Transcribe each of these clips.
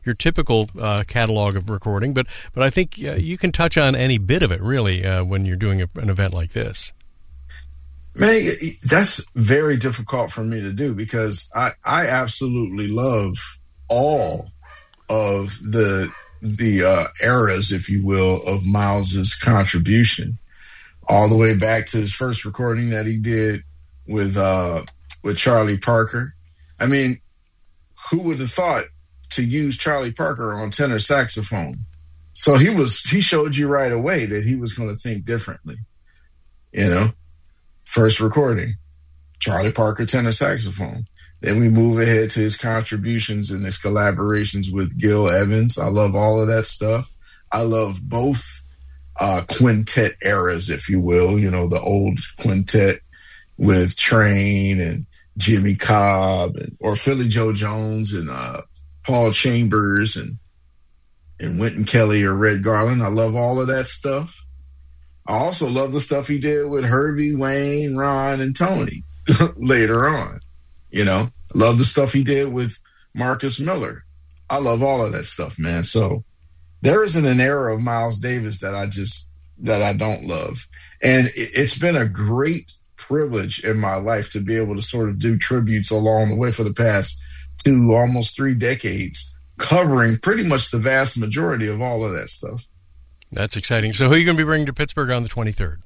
typical catalog of recording, but I think you can touch on any bit of it, really, when you're doing an event like this. Man, that's very difficult for me to do because I absolutely love all of the eras, if you will, of Miles's contribution, all the way back to his first recording that he did with Charlie Parker. I mean, who would have thought to use Charlie Parker on tenor saxophone? So he showed you right away that he was going to think differently. You know, first recording, Charlie Parker tenor saxophone. Then we move ahead to his contributions and his collaborations with Gil Evans. I love all of that stuff. I love both quintet eras, if you will. You know, the old quintet with Train and Jimmy Cobb or Philly Joe Jones and Paul Chambers and Wynton Kelly or Red Garland. I love all of that stuff. I also love the stuff he did with Herbie, Wayne, Ron, and Tony later on. You know, I love the stuff he did with Marcus Miller. I love all of that stuff, man. So there isn't an era of Miles Davis that I don't love. And it's been a great privilege in my life to be able to sort of do tributes along the way for the past almost 3 decades, covering pretty much the vast majority of all of that stuff. That's exciting. So who are you going to be bringing to Pittsburgh on the 23rd?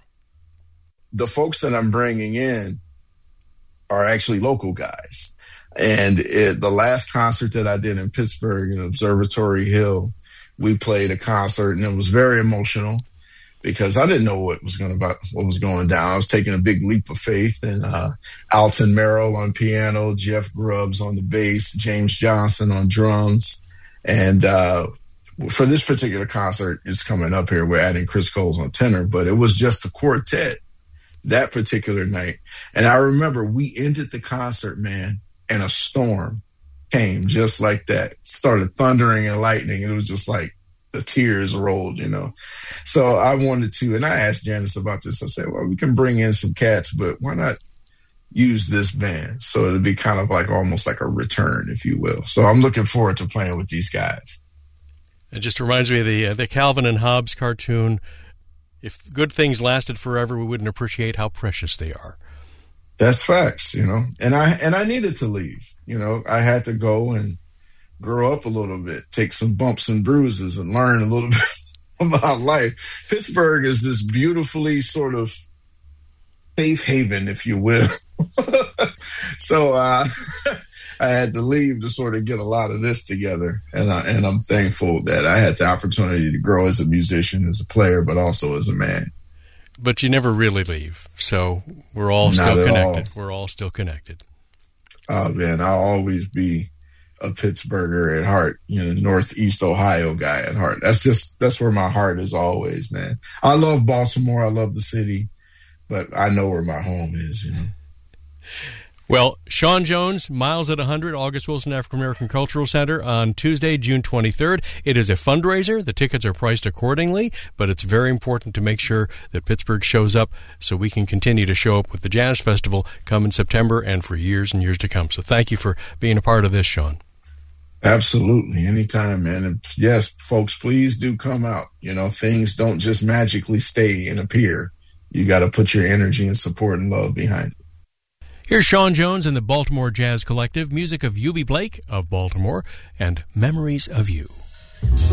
The folks that I'm bringing in are actually local guys. And the last concert that I did in Pittsburgh, in Observatory Hill, we played a concert and it was very emotional because I didn't know what was going down. I was taking a big leap of faith, and Alton Merrill on piano, Jeff Grubbs on the bass, James Johnson on drums. And for this particular concert, it's coming up here, we're adding Chris Coles on tenor, but it was just a quartet that particular night. And I remember we ended the concert, man, and a storm came just like that. Started thundering and lightning. And it was just like the tears rolled, So I wanted to, and I asked Janice about this. I said, well, we can bring in some cats, but why not use this band? So it'll be kind of like almost like a return, if you will. So I'm looking forward to playing with these guys. It just reminds me of the Calvin and Hobbes cartoon. If good things lasted forever, we wouldn't appreciate how precious they are. That's facts, And I needed to leave. I had to go and grow up a little bit, take some bumps and bruises and learn a little bit about life. Pittsburgh is this beautifully sort of safe haven, if you will. So I had to leave to sort of get a lot of this together. And I'm thankful that I had the opportunity to grow as a musician, as a player, but also as a man. But you never really leave. So we're all still connected. We're all still connected. Oh, man, I'll always be a Pittsburgher at heart, Northeast Ohio guy at heart. That's where my heart is always, man. I love Baltimore. I love the city, but I know where my home is, Well, Sean Jones, Miles at 100, August Wilson African American Cultural Center on Tuesday, June 23rd. It is a fundraiser. The tickets are priced accordingly, but it's very important to make sure that Pittsburgh shows up so we can continue to show up with the Jazz Festival come in September and for years and years to come. So thank you for being a part of this, Sean. Absolutely. Anytime, man. And yes, folks, please do come out. Things don't just magically stay and appear. You got to put your energy and support and love behind it. Here's Sean Jones and the Baltimore Jazz Collective, music of Eubie Blake of Baltimore, and Memories of You.